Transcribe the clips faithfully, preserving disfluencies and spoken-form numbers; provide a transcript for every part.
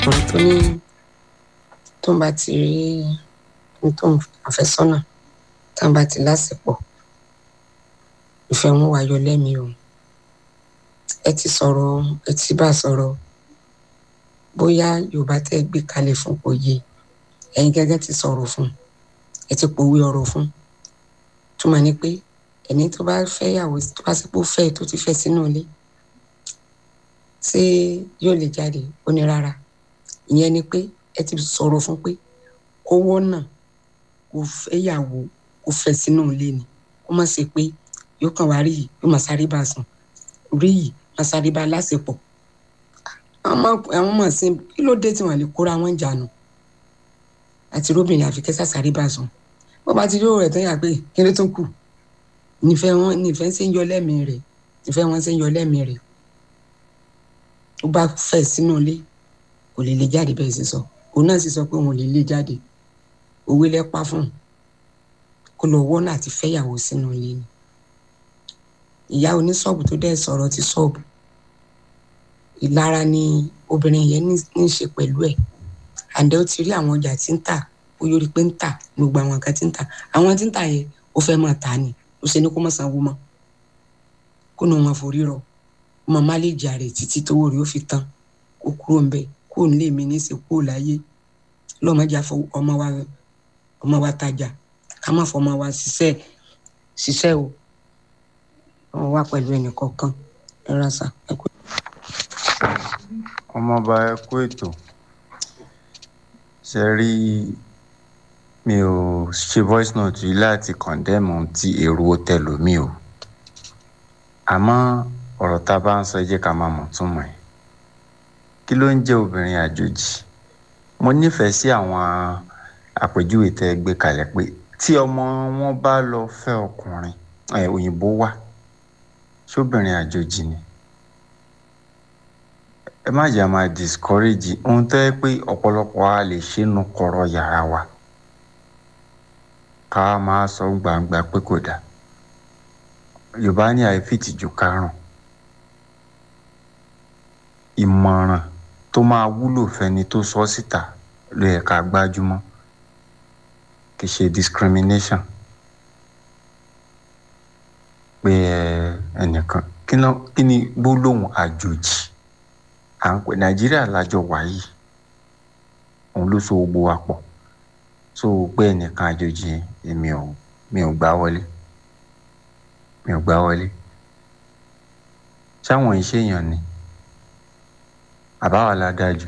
ọ̀rọ̀ tó ní tó ń bá ti rí ní tó ń àfẹ́sọ́nà tó ń bá ti lásìpọ̀ ìfẹ́ wọn wá yọ lẹ́mìí o ẹ ti sọ̀rọ̀ ẹ ti bá sọ̀rọ̀ bóyá Yorùbá tẹ́ gbé kalẹ̀ fún kò yé ẹ̀yin gẹ́gẹ́ ti sọ̀rọ̀ fún ẹ ti pòwe ọ̀rọ̀ fún túmọ̀ ní pé ẹni tó bá fẹ́ yàwó tó bá sípò fẹ́ tó ti fẹ́ sínú ilé ṣé yóò lè jáde ó ní rárá ìyẹn ni pé ẹ ti sọ̀rọ̀ fún pé owó náà kò fẹ́ yàwó kò fẹ́ sínú ilé ni kó má ṣe pé yóò kàn wá rí yìí yóò máa sáré bá a sùn rí yìí máa sáré bá a lásìpọ̀ àwọn ọmọ sí kí ló dé tí wọn lè kóra wọn jànú àti róbìnrin àfikẹ́ sàsáré bá a sùn bó bá ti rí òòrẹ̀ tán yà pé kí ló tún kù nífẹ̀ẹ́ wọn nífẹ̀ẹ́ ṣe ń yọ lẹ́mìí rẹ̀ nífẹ̀ẹ́ wọn ṣe ń yọ lẹ́mìí rẹ̀ ó bá fẹ́ sínú ilé kò lè lè jáde bẹ́ẹ̀ sì sọ òun náà sì sọ pé òun ò lè lè jáde òwe lẹ́pà fún un kó lọ wọ́n láti fẹ́yàwó sínú ilé ni ìyá oníṣọ́ọ̀bù tó dẹ̀ sọ̀rọ̀ ti ṣọ́ọ̀bù ìlara ni obìnrin yẹn ní í ṣe pẹ̀lú ẹ̀ àǹdẹ́ ó ti rí àwọn ọjà tí ń tà ó yọrí pé ń tà gbogbo àwọn nǹkan tí ń tà àwọn tí ń tà yẹn ó fẹ́ máa tà ní ó ṣe ní kó má sanwó mọ́ kó nu wọn forí rọ ọmọ má lè jà rẹ̀ títí tówó rẹ̀ ó fi tán kó kúrò ń bẹ̀ kó nílé mi ní í ṣe kúrò láyé lọ́mọdé àfọ ọmọ wa ọmọ wa tajà ká má fọ ọmọ wa ṣiṣẹ́ ṣiṣẹ́ o ọmọ wa pẹ̀lú ẹnì kọ̀ọ̀kan ẹ rasa ẹ kú. ọmọọba ẹ kú ètò ṣe rí mi ò ṣe voice note yìí láti condemn ti èrò tẹlòmíì o àmọ́ ọ̀rọ̀ tá a bá ń sọ ẹ jẹ́ ká máa mọ̀ túmọ̀ ẹ̀ kí ló ń jẹ́ obìnrin àjòjì mo nífẹ̀ẹ́ sí àwọn àpèjúwe tẹ́ gbé kalẹ̀ pé tí ọmọ wọn bá lọ fẹ́ ọkùnrin ẹ̀ òyìnbó wá ṣóbìnrin àjòjì ni ẹ má jà máa discourage ohun tẹ́ pé ọ̀pọ̀lọpọ̀ a lè ṣe nu kọ̀rọ̀ yàrá wa ká máa sọ gbangba pé kò dáa Yorùbá ní àìfìtìjú karùn ìmọ̀ràn tó máa wúlò fẹ́ni tó sọ síta ló yẹ ká gbájúmọ́ kì í ṣe discrimination pé ẹnìkan kí ni gbólóhùn àjòjì à ń pè Nàìjíríà lájọ wáyé òun ló so gbogbo wa pọ̀ so pé ẹnìkan àjòjì èmi ò mi ò gbà wọlé mi ò gbà wọlé sáwọn iṣẹ́ èèyàn ni àbáwá ládájú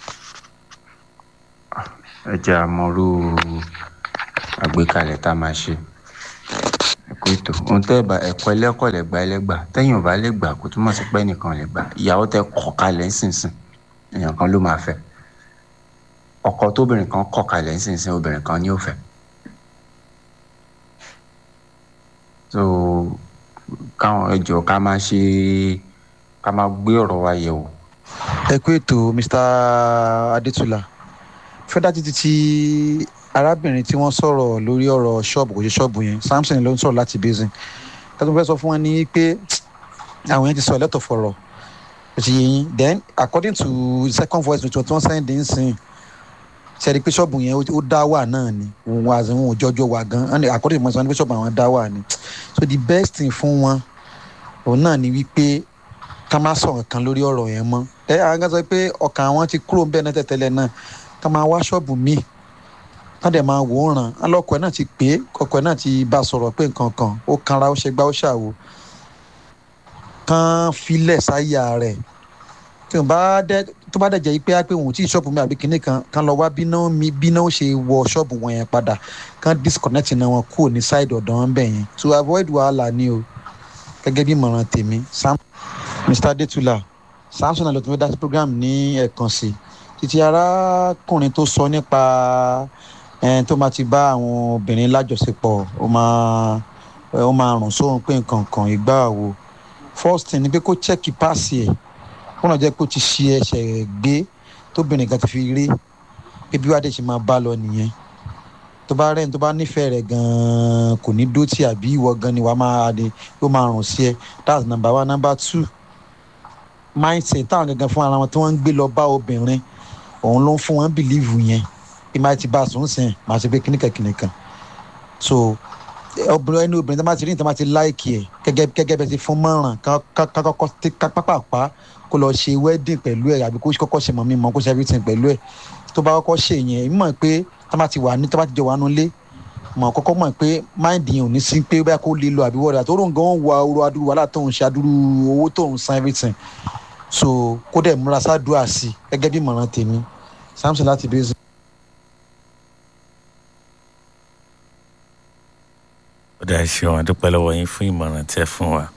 ẹ jẹ́ àmọ́rú àgbékalẹ̀ tá a máa ṣe ẹ̀kọ́ ètò ohun tẹ́ bá ẹ̀kọ́ ẹlẹ́kọ̀ọ́ lè gba ẹlẹ́gbà tẹ́yìn ò bá lè gbà kó túmọ̀ sí pé ẹnìkan lè gbà ìyàwó tẹ́ kọ̀ kalẹ̀ ńsìnsìn èèyàn kan ló máa fẹ́ ọkọ tóbìnrin kan kọ̀ kalẹ̀ ńsìnsìn obìnrin kan ni ó fẹ́ so káwọn ẹjọ́ ká máa ṣe ká máa gbé ọ̀rọ̀ wa yẹ̀ wò. ẹ kú ètò Mr. Adétúlà fẹ́dá títí tí arábìnrin tí wọ́n sọ̀rọ̀ lórí ọ̀rọ̀ ṣọ́ọ̀bù kò ṣe ṣọ́ọ̀bù yẹn Samson ló ń sọ̀rọ̀ láti Basin tẹ́tọ́ fẹ́ sọ fún wọn ní pé àwọn yẹn ti sọ ẹlẹ́tọ̀ fọ̀rọ̀ òsì yẹn then according to the second voice note tí wọ́n sẹ́yìn dín sìn ṣẹ́ni pé ṣọ́ọ̀bù yẹn ó dá wà náà ni òun wà sí òun òjọ́jọ́ wà gan according to my son pé ṣọ́ọ̀bù àwọn dá wà ni so the best thing fún wọn òun náà ni wípé ká má sọ̀rọ̀ kan lórí ọ̀rọ̀ yẹn mọ́ ẹ àwọn kan sọ pé ọkàn àwọn ti kúrò ń bẹ́ẹ̀ náà tẹ̀tẹ̀lẹ̀ náà ká máa wá ṣọ́ọ̀bù míì ká dẹ̀ máa wò ó ràn án lọ́kọ̀ ẹ̀ náà ti pé ọkọ̀ ẹ̀ náà ti bá sọ̀rọ̀ pé nǹkan kan ó kanra ó ṣe gbá ó ṣàwò kán filẹ̀ sáyà rẹ̀ tí wọ́n bá dẹ̀ tó bá dẹ̀ jẹ́ pé á pé òun tí ṣọ́ọ̀bù mi àbí kinní kan kán lọ wá bíná mi bíná ó ṣe wọ ṣọ́ọ̀bù wọn yẹn padà kán disconnect náà wọn kúrò ní side ọ̀dọ̀ wọn bẹ̀ yẹn to avoid wàhálà ni o gẹ́gẹ́ bí ìmọ̀ràn tèmi Sam Mr. Adétúlà Samson alotun fẹ́ dá sí program ní ẹ̀ẹ̀kan sí títí arákùnrin tó sọ nípa ẹni tó máa ti bá àwọn obìnrin lájọṣepọ̀ ó máa ó máa rùn sóhun pé nǹkan kan ìgbà wo first thing ni pé kó check páàsì ẹ̀ kó náà jẹ́ pé ó ti ṣe ẹsẹ̀ gbé tóbìnrin kan ti fi rí pé bí wàá dé ṣe máa bá lọ nìyẹn tó bá rẹ́ni tó bá nífẹ̀ẹ́ rẹ̀ gan-an kò ní dótì àbí ìwọ gan ni wàá máa ní yóò máa rùn sí ẹ that's number one. Number two mindset táwọn gangan fún ara wọn tí wọ́n ń gbé lọ bá obìnrin òun ló ń fún wọn bìlíìfù yẹn bí máa ti bá a sùn sìn máa ṣe pé kíníkan kíníkan so obìnrin ẹni obìnrin tó máa ti rí tó máa ti láìkì ẹ gẹ́gẹ́ gẹ́gẹ́ bẹ́ẹ̀ ti fún mọ́ràn ká kọ́kọ́ pápápá kó lọ ṣe wedding pẹ̀lú ẹ̀ àbí kó kọ́kọ́ ṣe mọ̀ mi mọ̀ kó ṣe everything pẹ̀lú ẹ̀ tó bá kọ́kọ́ ṣe yẹn mọ̀ pé tó bá ti wà ní tó bá ti jọ wà nulẹ̀ mọ̀ kọ́kọ́ mọ̀ pé mind yẹn ò ní sí pé báyà kó lè lọ àbí wọ́ọ̀dà tó rò ń gan wà oró adúrú wàhálà tó ń ṣe adúrú owó tó ń san everything so kó dẹ̀ múra sádùá sí gẹ́gẹ́ bí ìmọ̀ràn tèmi Samson láti bẹ́ẹ̀. ó dà ṣeun àdúpẹ́ lọ́wọ́ yín fún ìmọ̀ràn tẹ́ fún wa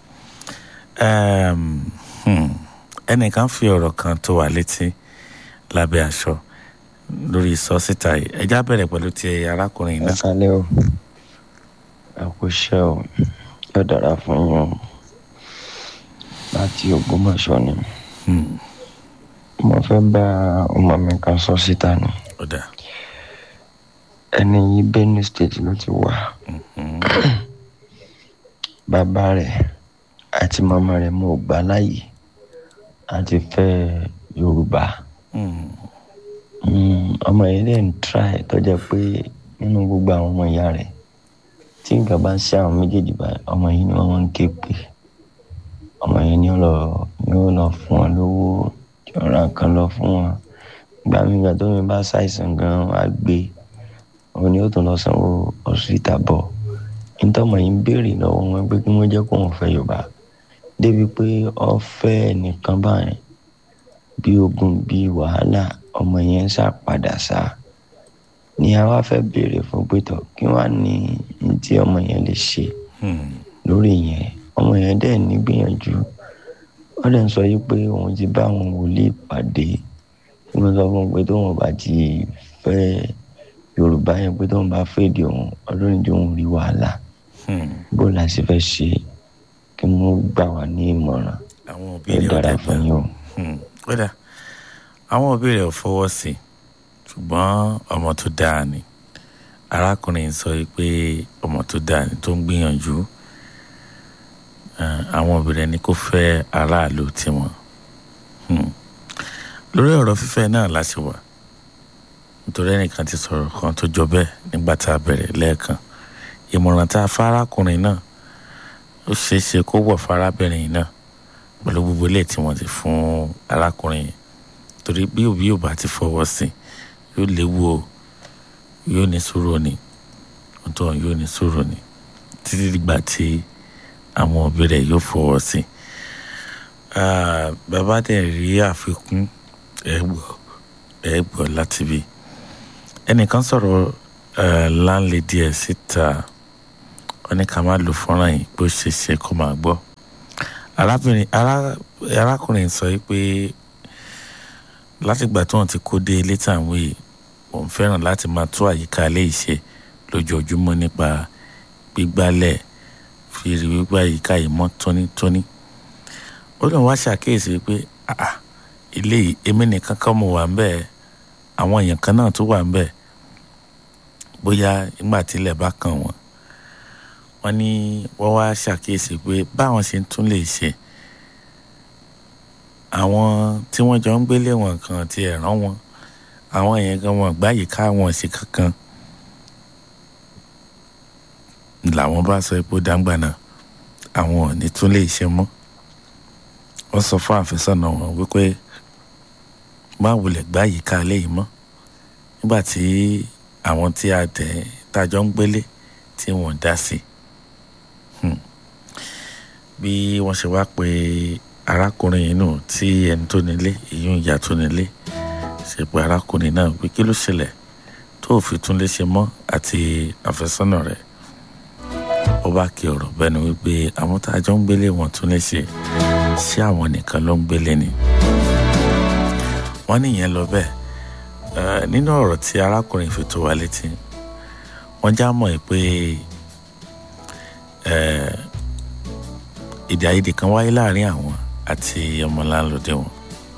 ẹnìkan fi ọ̀rọ̀ kan tó wà létí lábẹ́ aṣọ lórí ìsọsíta yìí ẹjá bẹ̀rẹ̀ pẹ̀lú ti arákùnrin náà. ẹ kálẹ́ o ẹ kú iṣẹ́ o yóò dára fún yín o láti Ògbómọ̀ṣọ́ ni mo fẹ́ bá ọmọ mi kan sọ síta ni ẹni yìí Benue State ló ti wà bàbá rẹ̀ àti màmá rẹ̀ mo gbà láàyè àti fẹ́ Yorùbá ọmọ yẹn dẹ̀ ń try tó jẹ́ pé nínú gbogbo àwọn ọmọ ìyá rẹ̀ tí nǹkan bá ń ṣe àwọn méjèèjì báyìí ọmọ yìí ni wọ́n máa ń ké pè ọmọ yẹn ni ó lọ ni ó lọ fún wọn lówó tí ó ra nǹkan lọ fún wọn ìgbà mi ìgbà tó mi bá ṣàìsàn gan á gbé òun ni ó tún lọ sanwó ọ̀sìtà bọ̀ nítorí ọmọ yìí ń béèrè lọ́wọ́ wọn pé kí wọ́n jẹ́ kó wọn fẹ́ Yorùbá débi pé ó fẹ́ nìkan báyìí bí ogun bí wàhálà ọmọ yẹn sá padà sá ni a wá fẹ́ béèrè fún pétọ kí wọ́n á ní ní tí ọmọ yẹn lè ṣe lórí yẹn ọmọ yẹn dẹ̀ ní gbìyànjú wọ́n dẹ̀ ń sọ yìí pé òun ti bá àwọn wòlíì pàdé tí wọ́n sọ fún un pé tóun bá ti fẹ́ Yorùbá yẹn pé tóun bá fèdè òun ọlọ́run jẹ́ òun rí wàhálà bó la ṣe fẹ́ ṣe kí wọ́n gbà wá ní ìmọ̀ràn ẹ dára fún yín o. kódà àwọn òbí rẹ̀ ò fọwọ́ sí ṣùgbọ́n ọmọ tó dáa ni arákùnrin sọ pé ọmọ tó dáa ni tó ń gbìyànjú àwọn òbí rẹ̀ ní kó fẹ́ aráàlú tiwọn lórí ọ̀rọ̀ fífẹ́ náà láti wà nítorí ẹnìkan ti sọ̀rọ̀ kan tó jọ bẹ́ẹ̀ nígbà tá a bẹ̀rẹ̀ lẹ́ẹ̀kan ìmọ̀ràn tá a fárákùnrin náà ó ṣeé ṣe kó wọ̀ fárábìnrin náà pẹ̀lú gbogbo ilé tí wọ́n ti fún arákùnrin yìí torí bí òbí ò bá ti fọwọ́ sí yóò léwu o yóò ní sùúrù ni ọ̀tọ̀ yóò ní sùúrù ni títí dìgbà tí àwọn òbí rẹ̀ yóò fọwọ́ sí. bàbá dẹ̀ rí àfikún ẹ̀gbọ́ ẹ̀gbọ́ láti bí ẹnìkan sọ̀rọ̀ láńlẹ́dí ẹ̀ síta wọ́n ní ká má lo fọ́nrán yìí bó ṣe ṣe kó máa gbọ́. arábìnrin arákùnrin sọ pé látìgbà tí wọ́n ti kó dé ilé tàwọn yìí òun fẹ́ràn láti máa tó àyíká ilé ìṣe lójoojúmọ́ nípa gbígbálẹ̀ fi rí wípé àyíká yìí mọ́ tónítóní. ó lóun wá ṣàkíyèsí pé ilé yìí èmi nìkan kọ́ mo wà ń bẹ̀ àwọn èèyàn kan náà tó wà ń bẹ̀ bóyá nígbà tí ilẹ̀ bá kàn wọ́n wọ́n ní wọ́n wá ṣàkíyèsí pé báwọn ṣe ń tún lè ṣe àwọn tí wọ́n jọ ń gbélé wọn kan ti ẹ̀ràn wọn àwọn èèyàn gan wọn gbáyìí ká wọn sí kankan làwọn bá sọ pé ó dáńgbà náà àwọn ò ní tún lè ṣe mọ́ wọ́n sọ fún àfẹ́sọ̀nà wọn wípé má wulẹ̀ gbáyìí ká léyìí mọ́ nígbà tí àwọn tí a tẹ̀ tájọ ń gbélé tí wọ́n dá sí bí wọ́n ṣe wá pé arákùnrin yìí nù tí ẹni tó nílé ìyún ìyá tó nílé ṣe pé arákùnrin náà pé kí ló ṣẹlẹ̀ tó fi tún lè ṣe mọ́ àti àfẹ́sọ́nà rẹ̀ ó bá kí ọ̀rọ̀ bẹ́ẹ̀ ni wípé àwọn tá a jọ ń gbélé wọn tún lè ṣe ṣé àwọn nìkan ló ń gbélé ni wọ́n nìyẹn lọ bẹ́ẹ̀ nínú ọ̀rọ̀ tí arákùnrin fi tó wa létí wọ́n já mọ̀ pé èdè àìyedè kan wáyé láàrin àwọn àti ọmọ láńlọ́dẹ wọn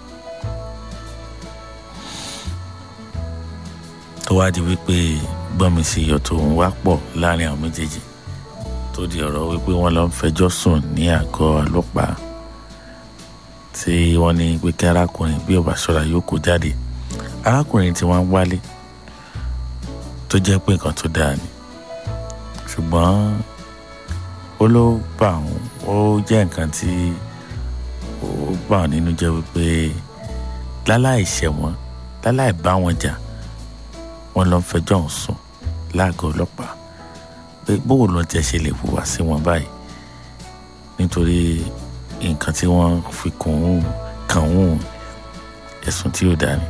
tó wá di wípé gbọ́nmi sí iyọ̀ tó ń wá pọ̀ láàrin àwọn méjèèjì tó di ọ̀rọ̀ wípé wọ́n lọ ń fẹjọ́ sùn ní àgọ́ ọlọ́pàá tí wọ́n ní pé kí arákùnrin bí ó bá ṣọ́ra yóò kó jáde arákùnrin tí wọ́n ń wálé tó jẹ́ pé nǹkan tó dáa ni ṣùgbọ́n ó ló bà wọ́n ó jẹ́ nǹkan tí ó bà wọ́n nínú jẹ́ wípé láláì ṣẹ̀ wọ́n láláì bá wọn jà wọ́n lọ ń fẹjọ́ ọ̀hún sùn láàgọ́ ọlọ́pàá pé bóò ló ti ṣe lè hùwà sí wọn báyìí nítorí nǹkan tí wọ́n fi kàn ń kàn ń ẹ̀sùn tí ò dáa ni.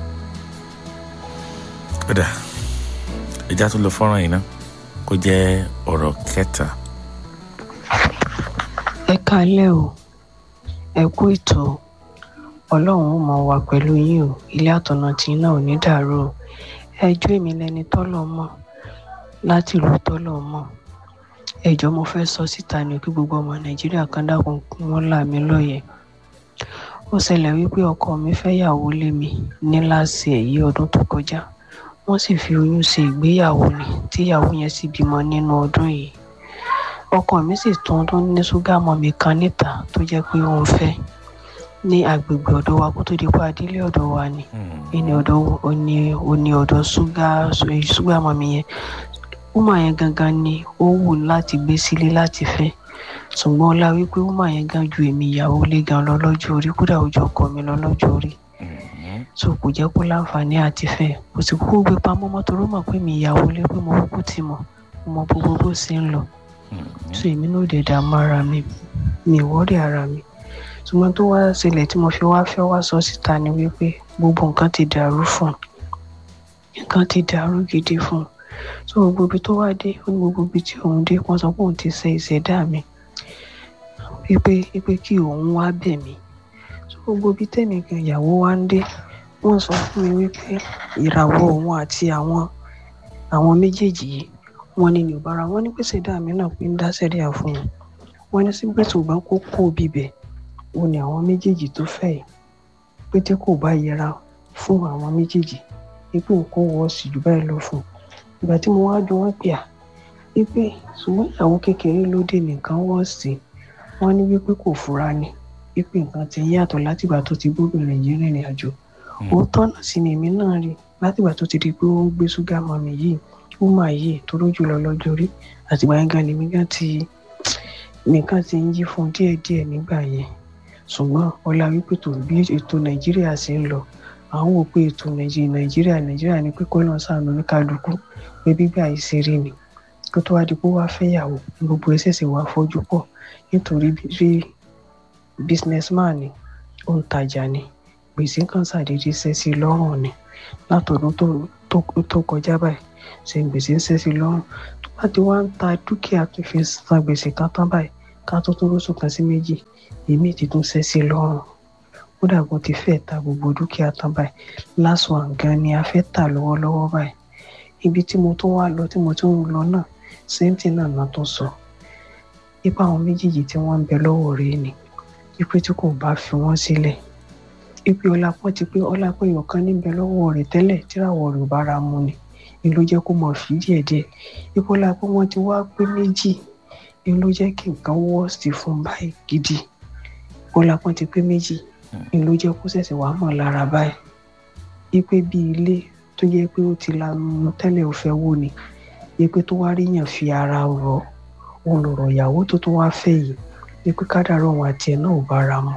kódà ìjà tó lọ fọ́nrán yìí náà kó jẹ́ ọ̀rọ̀ kẹta. ẹ kálẹ́ o ẹ kú ètò ọlọ́run ó mọ̀ wá pẹ̀lú yín o ilé àtọ̀nà tí iná ò ní dàrú o ẹjọ́ èmi lẹni tọ́lọ̀ mọ̀ láti ìlú tọ́lọ̀ mọ̀ ẹjọ́ mo fẹ́ sọ síta ni kí gbogbo ọmọ nàìjíríà kan dákun kí wọ́n là mí lóye. ó ṣẹlẹ̀ wípé ọkọ mi fẹ́ yàwó lé mi ní láti èyí ọdún tó kọjá wọ́n sì fi oyún ṣe ìgbéyàwó ni tíyàwó yẹn sì bímọ nínú ọdún yìí. ọkọ mi sì tún tún ní ṣúgà mọ́mì kan níta tó jẹ́ pé òun fẹ́ ní agbègbè ọ̀dọ̀ wa kó tó di pa adílé ọ̀dọ̀ wa ni ẹni ọ̀dọ̀ òní òní ọ̀dọ̀ ṣúgà ṣúgà mọ́mì yẹn wúmà yẹn gangan ni ó wù láti gbé sílé láti fẹ́ ṣùgbọ́n ọlá wípé wúmà yẹn gan ju èmi ìyàwó lé gan lọ lọ́jọ́ orí kódà ojú ọkọ mi lọ lọ́jọ́ orí so kò jẹ́ kó láǹfààní àti fẹ́ kò sì kúkú gbé pamọ́ mọ́tò ló mọ̀ pé mi ìyàwó lé pé mo kúkú ti mọ̀ mo mọ gbogbo bó ṣe ń lọ so èmi náà dẹ̀ dààmú ara mi mi ìwọ́rẹ̀ ara mi ṣùgbọ́n tó wá ṣẹlẹ̀ tí mo fi wá fẹ́ wá sọ síta ni wípé gbogbo nǹkan ti dàrú fún nǹkan ti dàrú gidi fún so gbogbo ibi tó wá dé ó ní gbogbo ibi tí òun dé wọ́n sọ pé òun ti ṣe ìṣẹ̀dá mi wípé wípé kí òun wá bẹ̀ mí so gbogbo ibi tẹ́mi gan ìyàwó wá ń dé wọ́n sọ fún mi wípé ìràwọ̀ òun àti àwọn àwọn méjèèjì yìí wọ́n ní ní ìbára wọn ní pé ṣẹ̀dá mi náà pé ń dá sẹ́ríà fún wọn wọ́n ní sígbẹ́ tó bá kó kó bíbẹ̀ ó ní àwọn méjèèjì tó fẹ́ yìí pé tí kò bá yẹra fún àwọn méjèèjì wípé nǹkan wọ́ sí jù báyìí lọ fún un ìgbà tí mo wá jọ wọ́n pè à wípé ṣùgbọ́n ìyàwó kékeré ló dé nìkan wọ́ sí wọ́n ní wípé kò fura ni wípé nǹkan ti yàtọ̀ látìgbà tó ti bóbìnrin yìí rìnrìn àjò òótọ́ náà sì ni èmi náà rí látìgbà tó ti di pé ó ń gbé ṣúgà mọ́mì yìí ó mà yìí tó lójú lọ lọ́jọ́ rí àtìgbà yẹn gan lèmi gan ti nìkan ti ń yí fún díẹ̀díẹ̀ nígbà yẹn ṣùgbọ́n ọlá wípé tó bí ètò nàìjíríà ṣe ń lọ àwọn wò pé ètò nàìjíríà nàìjíríà ní pé kọ́nà sànù ní kálukú pé gbígbà yìí ṣe rí ni kó tó wá di pé wá fẹ́yàwó gbogbo ẹ̀ ṣẹ̀ṣẹ̀ wá fojú pọ̀ nítorí rí businessman ni ó ń tajà ni gbèsè kan ṣàdédé ṣẹ́ sí lọ́rùn ni látọdún tó kọjá báyìí ṣe gbèsè ń ṣẹ́ sí lọ́rùn tó bá ti wá ń ta dúkìá tó fi san gbèsè kan tán báyìí ká tó tó lóṣù kan sí méjì èmi ti tún ṣẹ́ sí lọ́rùn ó dàgbọ́n ti fẹ́ ta gbogbo dúkìá tán báyìí last one gan ni a fẹ́ tà lọ́wọ́lọ́wọ́ báyìí ibi tí mo tún wá lọ tí mo tún ń lọ náà sẹ́ńtì náà náà tó sọ ipa àwọn méjèèjì tí wọ́n ń bẹ lọ́wọ́ rẹ̀ ni ipe tí kò bá fi wọ́n sílẹ̀ ipe ọlápọ̀ ti pé ọlápọ̀ ìyọ̀kan níbẹ̀ lọ́wọ́ rẹ̀ tẹ́lẹ̀ tíráwọ̀ rẹ̀ ò bára mu ni ni ló jẹ́ kó mọ̀ fi díẹ̀díẹ̀ ipe ọlápọ̀ wọn ti wá pé méjì ni ló jẹ́ kí nǹkan wọ́ọ̀sì fún báyìí gidi ọlápọ̀ ti pé méjì ni ló jẹ́ kó ṣẹ̀ṣẹ̀ wá mọ̀ lára báyìí ipe bí ilé tó jẹ́ pé ó ti lanu tẹ́lẹ̀ ò fẹ́ wò ni ipe tó wá ríyàn fi ara rọ̀ òun lọ̀rọ̀ ìyàwó tó tún wá fẹ́ yìí ipe kádàrá òun àti ẹ̀ náà ò bára mu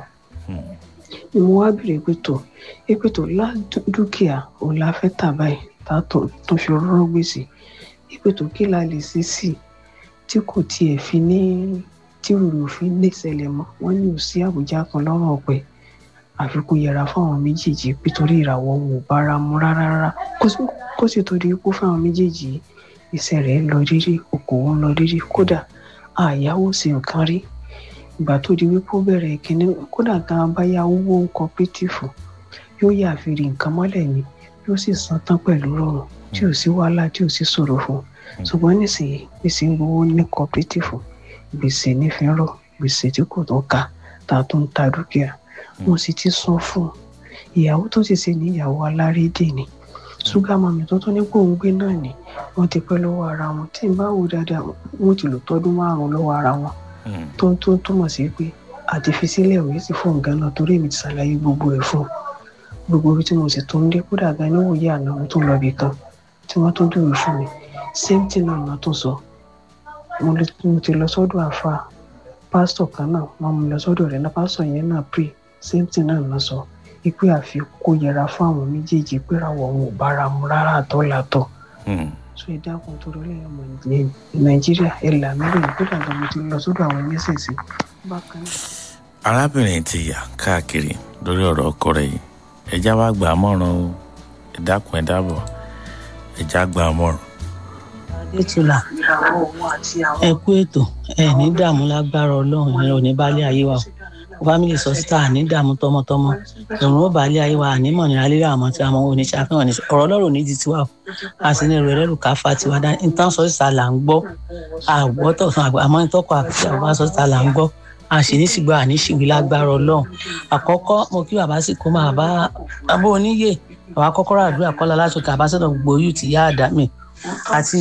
ni mo wá bèrè pé tó ipe tó lá dúkìá òun la fẹ́ tà báyìí tá tó fi rọ́rọ́ gbèsè ipe tó kí la lè ṣe sí tí kò tiẹ̀ fi ní tí rúurú òfin lè ṣẹlẹ̀ mọ́ wọ́n ní ò sí àbújá kan lọ́rùn ọ̀pẹ àfi kó yẹra fáwọn méjèèjì pé torí ìràwọ̀ wọn ò bára mu rárá rárá kó sì torí ikú fáwọn méjèèjì iṣẹ́ rẹ̀ lọ rírí okòwò ń lọ rírí kódà àyáwó sí nǹkan rí ìgbà tó di wípé ó bẹ̀rẹ̀ kínní kódà gan bá yá owó ń kọpẹ́tìfù yóò yà fi rí nǹkan mọ́lẹ̀ ni yóò sì san tán pẹ̀lú rọrùn tí ò sí wàhálà tí ò sí ṣòro fún un ṣùgbọ́n nísìnyí gbèsè ń gbowó ní kọpẹ́tìfù gbèsè nífẹ̀ẹ́rọ̀ gbèsè tí kò tó ka ta tó ń ta dúkìá mo sì ti sọ fún ìyàwó tó ti ṣe ní ìyàwó alárédè ni ṣúgà mọ́mì tó tó ní kó ń gbé náà ni wọ́n ti pẹ́ lọ́wọ́ ara wọn tí n bá wò dáadáa wọ́n ti lò tọ́dún márùn-ún lọ́wọ́ ara wọn tó tó túmọ̀ sí pé àti fi sílẹ̀ òye sì fún nǹkan náà torí èmi ti ṣàlàyé gbogbo ẹ̀ fún gbogbo ibi tí mo sì tún dé kódà gan ní òye àná mo tún lọ ibì kan tí wọ́n tún dúró fún mi same thing náà wọ́n tún sọ mo ti lọ sọ́dọ̀ àfa pásítọ̀ kan náà wọ́n mú lọ sọ́dọ̀ rẹ̀ náà pásítọ̀ yẹn náà pray same thing náà lọ sọ ipe àfi kó yẹra fún àwọn méjèèjì pé ráwọ̀ wọn ò bára mu rárá àtọ́ làtọ̀ so ẹ dákun tó lórí ọmọ nàìjíríà ẹ là mí lóyún kódà gan mo ti lọ sọ́dọ̀ àwọn mẹ́sẹ̀sì bákan náà. arábìnrin ti yà káàkiri lórí ọ̀rọ̀ ọkọ rẹ̀ yìí ẹja wá gbà á mọ̀ràn o ẹ dákun ẹ dábọ̀ ẹja gbà á mọ̀ràn. adétúlà ẹ kú ètò ẹ ní dààmú lágbára ọlọ́run ẹ ò ní bá lé ayé wa o fámìlì sọ́sítà ní dààmú tọmọtọmọ òun ó bá lé ayé wa ànímọ̀ ní alẹ́ àmọ́ tí àwọn oníṣàfihàn ní ọ̀rọ̀ ọlọ́run ní di tiwa o a sì ní ẹrù ẹlẹ́rù ká fa tiwa dá nǹkan sọ́sítà là ń gbọ́ àgbọ́tọ̀ àmọ́ ìtọ́kọ̀ àti àwọn sọ́sítà là ń gbọ́ a sì ní ṣùgbọ́n àní ṣìwí lágbára ọlọ́run àkọ́kọ́ mo kí bàbá sì kó máa bá abó oníyè bàbá kọ́kọ́rọ́ àdúrà kọ́lá látòkè àbáṣẹ́dọ̀ gbogbo oyún ti yá àdá mi àti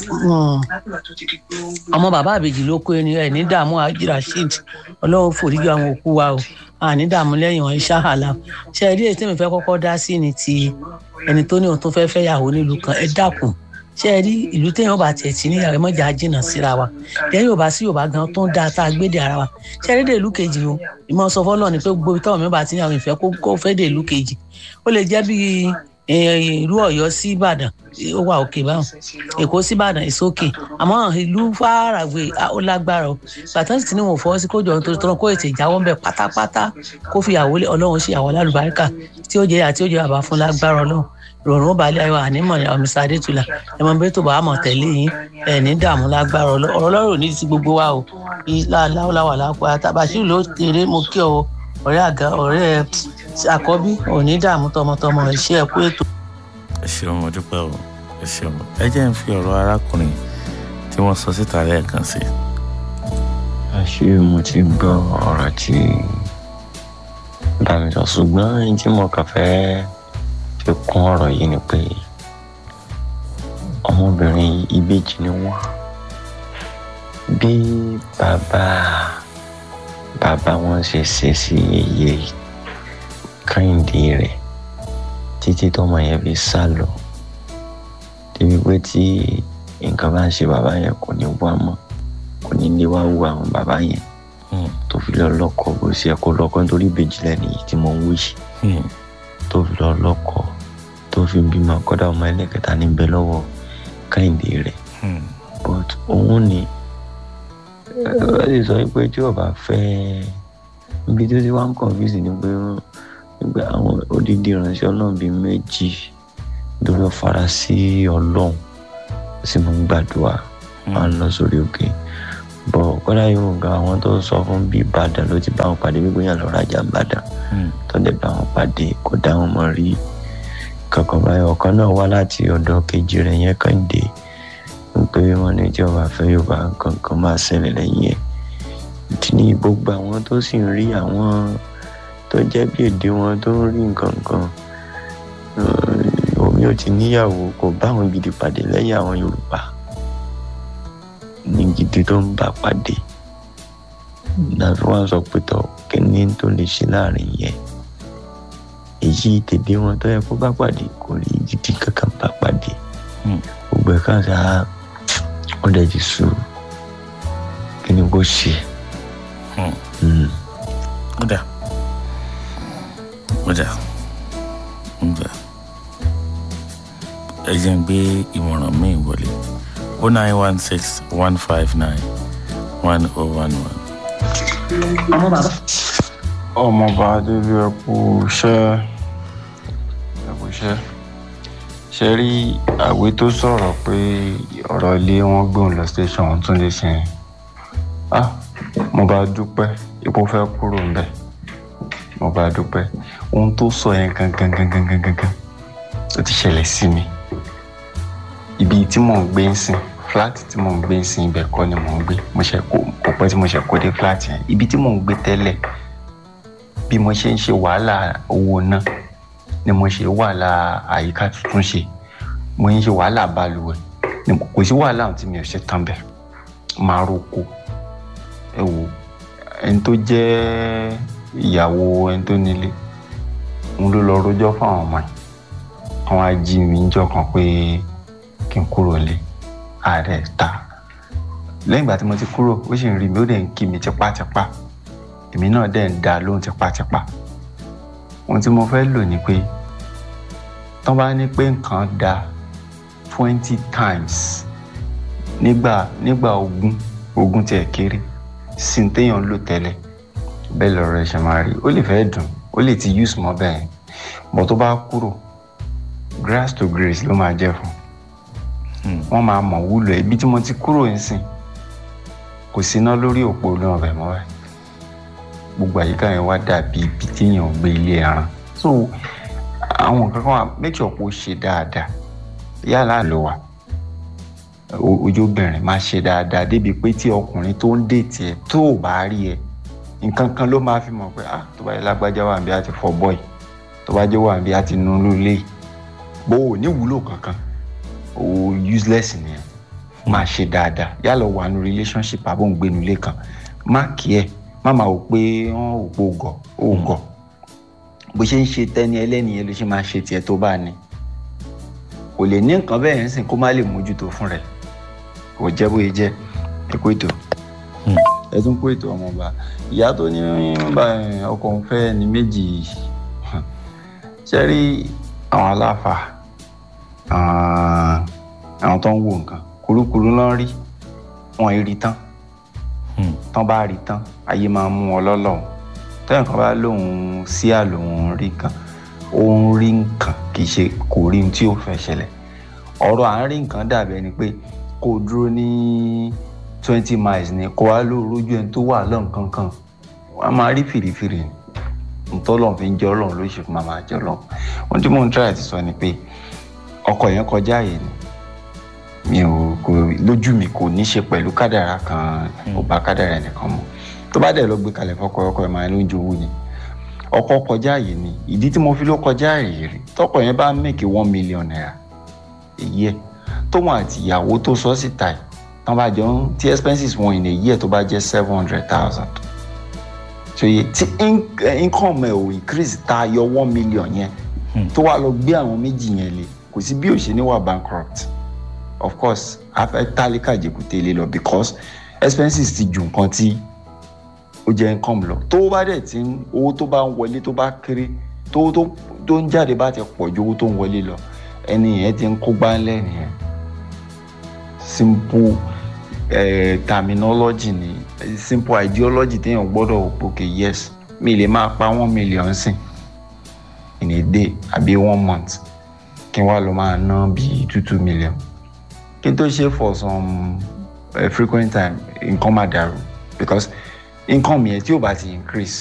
ọmọ bàbá àbèjì ló kó ẹni ẹ ní dààmú Haji Rasheed ọlọ́run foríjì àwọn òkú wa o àní dààmú lẹ́yìn wọn iṣẹ́ àlà ṣe rí èyí tí mi fẹ́ kọ́kọ́ dá sí ni ti ẹni tó ní òun tó fẹ́ fẹ́ yàwó nílùú kan ẹ dákun ṣe rí ìlú téèyàn bá tiẹ̀ tí níyàwó mọ́jà jìnnà síra wa lẹ́yìn yorùbá sí yorùbá gan tó ń da tá a gbé dè ara wa ṣe rí dè ìlú kejì o ìmọ̀ sọ fọ́lọ́ ni pé gbogbo táwọn mi bá ti níyàwó ìfẹ́ kó fẹ́ dè ìlú kejì ó lè jẹ́ bíi ìlú Ọ̀yọ́ sí Ìbàdàn ó wà òkè báwọn Èkó sí Ìbàdàn ìsókè àmọ́ ìlú fàràwé ó lágbára o bàtà sì ní wọn fọwọ́ sí kójọ nítorí tọ́lọ́ kó ètò ìjáwọ́ ń bẹ̀ pátápátá kó fi ìyàwó Ọlọ́run ṣe àwọn alálùbáríkà tí ó jẹ́ àti ó jẹ́ àbá fún lágbára Ọlọ́run rọrùn balẹ̀ ayọ̀ ànímọ̀ ní ọmọ Mr Adétúlà ẹ mọ bẹ́ẹ̀ tó bá mọ̀ tẹ̀lé yín ẹ̀ ní dààmú lágbára ọ̀rọ̀ Ọlọ́run ní ti gbogbo wa o láwùláwà lápò àtàbàṣírù ló tèrè mo kí ọ ọ̀rẹ́ àga ọ̀rẹ́ àkọ́bí ò ní dààmú tọmọtọmọ iṣẹ́ ẹ̀kú ètò. ẹ ṣeun mo dúpẹ́ o ẹ ṣeun ẹ jẹ́ ń fi ọ̀rọ̀ arákùnrin tí wọ́n sọ síta lẹ́ẹ̀kan sí. àṣé mo ti gbọ́ ọ̀rọ̀ tí bá mi sọ ṣùgbọ́n ẹni tí mo kàn fẹ́ fi kún ọ̀rọ̀ yìí ni pé ọmọbìnrin ìbejì ni wọ́n bí bàbá bàbá wọn ṣe ṣe sí iye Kẹ́hìndé rẹ̀ títí tọ́mọ yẹn fi sá lọ débi pé tí nǹkan bá ń ṣe bàbá yẹn kò ní wá mọ́ kò ní lè wá wo àwọn bàbá yẹn tó fi lọ lọ́kọ bó ṣe kó lọ́kọ nítorí ìbejì lẹ́nu yìí tí mo ń wí tó fi lọ lọ́kọ tó fi bímọ kọ́dà ọmọ ẹlẹ́kẹta níbẹ̀ lọ́wọ́ Kẹ́hìndé rẹ̀ but òun ni ẹ lè sọ pé tí o bá fẹ́ ibi tó ti wá ń confuse ni pé nígbà àwọn odidi ìránṣẹ́ Ọlọ́run bíi méjì lórí ọ̀fara sí Ọlọ́run ó sì mú gbàdúrà máa ń lọ sórí òkè bọ̀ kọ́dà yóò ga àwọn tó sọ fún bíi Ìbàdàn ló ti bá wọn pàdé gbígbó yàn lọ́ọ́ rajà Ìbàdàn tó dẹ̀ bá wọn pàdé kò dá wọn mọ̀ rí kankan báyìí ọ̀kan náà wá láti ọ̀dọ̀ kejì rẹ̀ yẹn Kẹ́hìndé pé wọ́n ní tí ọba fẹ́ Yorùbá kankan máa ṣẹlẹ̀ lẹ́yìn ẹ̀ tí ní gbogbo àwọn tó sì ń rí àwọn tó jẹ́ bí èdè wọn tó ń rí nǹkan kan omi ò ti níyàwó kò bá àwọn gidi pàdé lẹ́yìn àwọn Yorùbá ní gidi tó ń bá pàdé náà fi wọ́n sọ pé tọ́ kíní tó lè ṣe láàrin yẹn èyí tèdè wọn tó yẹ kó bá pàdé kò rí gidi kankan bá pàdé gbogbo ẹ̀ kan sáà wọ́n dẹ̀ ti sùn kí ni kò ṣe. ó dà ó dà ó dà ẹ jẹ́ ń gbé ìmọ̀ràn míì wọlé o nine one six one five nine one oh one one. ọmọ bàbá. ọmọọba adébí ẹ kú iṣẹ́ ẹ kú iṣẹ́ ṣe rí àwé tó sọ̀rọ̀ pé ọ̀rọ̀ ilé wọn gbóhùn lọ station wọn tún lè ṣe ah mo bá dúpẹ́ ipò fẹ́ kúrò ńbẹ̀ mo bá dúpẹ́ ohun tó sọ yẹn gangan gangan gangan gangan ó ti ṣẹlẹ̀ sí mi ibi tí mò ń gbé ń sìn flat tí mò ń gbé ń sìn ibẹ̀ kọ́ ni mò ń gbé mo ṣe kó kò pẹ́ tí mo ṣe kó dé flat yẹn ibi tí mò ń gbé tẹ́lẹ̀ bí mo ṣe ń ṣe wàhálà owó náà ni mo ṣe wàhálà àyíká tuntun ṣe mo ń ṣe wàhálà balùwẹ̀ kò sí wàhálà tí mi ò ṣe tán bẹ́ẹ̀ máa roko ẹ wò ẹni tó jẹ́ ìyàwó ẹni tó nílé òun ló lọ rojọ́ fún àwọn ọmọ ẹ̀ kan wá jí mi níjọ́ kan pé kí n kúrò nílé ààrẹ ta lẹ́yìn ìgbà tí mo ti kúrò ó sì ń rí mi ó dẹ̀ ń kí mi tipátipá èmi náà dẹ̀ ń dá lóhùn tipátipá ohun tí mo fẹ́ lò ní pé tán bá ní pé nǹkan da twenty times nígbà nígbà ogún ogún tiẹ̀ kéré sí téèyàn lò tẹ́lẹ̀ bẹ́ẹ̀ lọ́rọ̀ ẹ̀ ṣe máa rí ó lè fẹ́ dùn ó lè ti use mọ́ bẹ́ẹ̀ bọ́ tó bá kúrò grass to grace ló máa jẹ́ fún wọ́n máa mọ̀ wúlò ibi tí mo ti kúrò nísìn kò síná lórí òpó náà bẹ̀ mọ́ báyìí gbogbo àyíká yẹn wá dàbí ibi téèyàn ò gbé ilé ẹran so àwọn nǹkan kan wà make sure pé ó ṣe dáadáa yálà ló wà ojú obìnrin máa ṣe dáadáa débi pé tí ọkùnrin tó ń dètì ẹ tó ò bá rí ẹ nǹkan kan ló máa fi mọ̀ pé ah tó bá yẹ lágbájá wà níbi àti fọ bọ́ì tó bá jẹ́ wà níbi àti nu lólè bó ò ní wúlò kankan o useless nìyẹn máa ṣe dáadáa yálà wà ní relationship àbò ń gbénu ilé kan má kí ẹ má máa wò pé wọ́n ò pò gọ̀ ó gọ̀ bó ṣe ń ṣe tẹ́ni ẹlẹ́ni yẹn ló ṣe máa ṣe tiẹ̀ tó bá ní kò lè ní nǹkan bẹ́ẹ̀ ń sìn kó má lè mójútó fún rẹ̀ kò jẹ́ bóyá jẹ́ ẹ kó ètò ẹ tún kó ètò ọmọọba ìyá tó ní ọkọ òun fẹ́ ní méjì ṣe rí àwọn aláfà àwọn tó ń wo nǹkan kurukuru ló ń rí wọn rí tán tán bá rí tán ayé máa mú ọ lọ́lọ́run tẹ́yìn kan bá lóun sí àlòun rí kan ó ń rí nǹkan kì í ṣe kò rí ohun tí ó fẹ́ ṣẹlẹ̀ ọ̀rọ̀ à ń rí nǹkan dàbí ẹni pé kó dúró ní twenty miles ni kó wá lóò rójú ẹni tó wà lọ́nkan kan wọ́n á máa rí fìrìfìrì ntọ́lọ́n fi ń jẹ́ ọlọ́run ló ṣe fún máa máa jẹ́ ọlọ́run ohun tí mò ń try àti sọ ni pé ọkọ̀ yẹn kọjá àyè ni mi ò kò lójú mi kò ní ṣe pẹ̀lú kádàrá kan kò bá kádàrá ẹnìkan mu tó bá dẹ̀ lọ gbé kalẹ̀ fọkọ̀ ọkọ̀ ẹ̀ máa ló ń jowó ni ọkọ̀ kọjá àyè ni ìdí tí mo fi ló kọjá àyè rí tọkọ̀ yẹn bá make one million naira èyí ẹ̀ tóun àti ìyàwó tó sọ síta ẹ̀ tán bá jọ ń tí expenses wọn in a year tó bá jẹ́ seven hundred thousand so yẹ tí income ẹ̀ ò increase tá a yọ one million yẹn tó wà lọ gbé àwọn méjì yẹn lé kò sí bí ò ṣe ní wà bankrupt of course afẹ́ tálíkà jẹ̀kútẹ́ lé lọ because expenses ti ju nǹkan tí ó jẹ́ income lọ tó bá dẹ̀ tí owó tó bá ń wọlé tó bá kéré tó tó tó ń jáde bá ti pọ̀ ju owó tó ń wọlé lọ ẹni yẹn ti ń kó gbáńlẹ̀ nìyẹn simple eh, terminology ni simple ideology téèyàn gbọ́dọ̀ òkè yes mi lè máa pa one million sí in a day àbí one month kí n wá lọ máa ná bíi two two million kí n tó ṣe for some uh, frequent time nǹkan máa dàrú because income yẹn tí ò bá ti increase